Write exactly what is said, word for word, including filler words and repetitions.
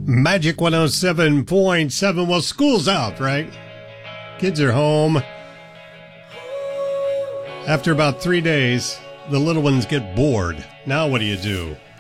Magic one oh seven point seven. Well, school's out, right? Kids are home. After about three days, the little ones get bored. Now what do you do?